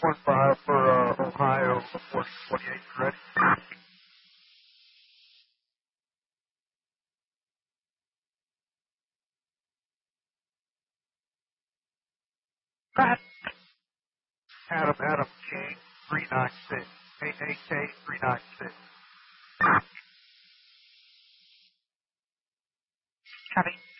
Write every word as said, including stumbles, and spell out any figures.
One five for uh, Ohio, forty twenty-eight, ready? Adam, Adam, King, three nine six. eight eight K, three nine six. Copy.